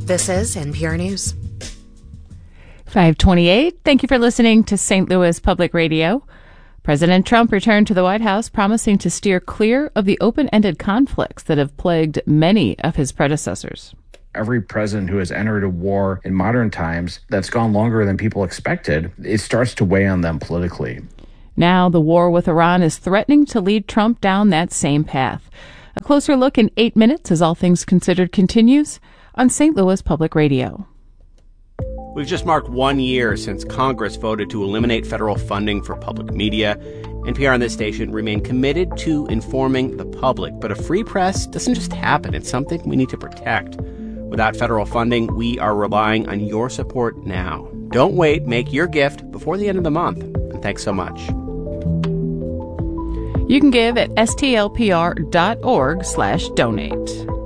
This is NPR News. 528. Thank you for listening to St. Louis Public Radio. President Trump returned to the White House promising to steer clear of the open-ended conflicts that have plagued many of his predecessors. Every president who has entered a war in modern times that's gone longer than people expected, it starts to weigh on them politically. Now the war with Iran is threatening to lead Trump down that same path. A closer look in 8 minutes as All Things Considered continues on St. Louis Public Radio. We've just marked 1 year since Congress voted to eliminate federal funding for public media. NPR and this station remain committed to informing the public. But a free press doesn't just happen. It's something we need to protect. Without federal funding, we are relying on your support now. Don't wait. Make your gift before the end of the month. And thanks so much. You can give at stlpr.org/donate.